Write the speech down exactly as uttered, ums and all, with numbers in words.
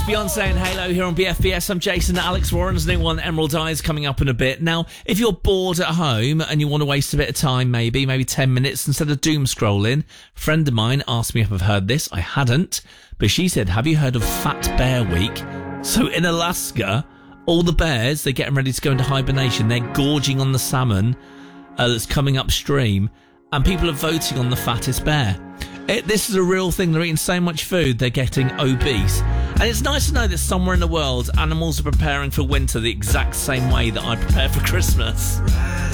Beyonce and Halo here on B F B S. I'm Jason. Alex Warren's new one, Emerald Eyes, coming up in a bit. Now, if you're bored at home and you want to waste a bit of time, maybe, maybe ten minutes instead of doom scrolling, a friend of mine asked me if I've heard this. I hadn't, but she said, have you heard of Fat Bear Week? So in Alaska, all the bears, they're getting ready to go into hibernation. They're gorging on the salmon uh, that's coming upstream, and people are voting on the fattest bear. It, this is a real thing. They're eating so much food, they're getting obese. And it's nice to know that somewhere in the world, animals are preparing for winter the exact same way that I prepare for Christmas.